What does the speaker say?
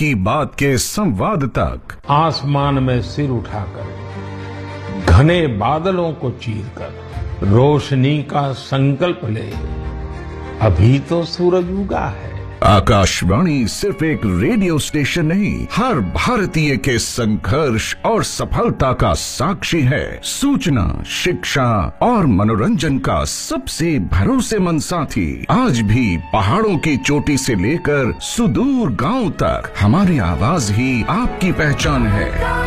की बात के संवाद तक। आसमान में सिर उठाकर घने बादलों को चीरकर रोशनी का संकल्प ले, अभी तो सूरज उगा है। आकाशवाणी सिर्फ एक रेडियो स्टेशन नहीं, हर भारतीय के संघर्ष और सफलता का साक्षी है। सूचना, शिक्षा और मनोरंजन का सबसे भरोसेमंद साथी। आज भी पहाड़ों की चोटी से लेकर सुदूर गांव तक हमारी आवाज ही आपकी पहचान है।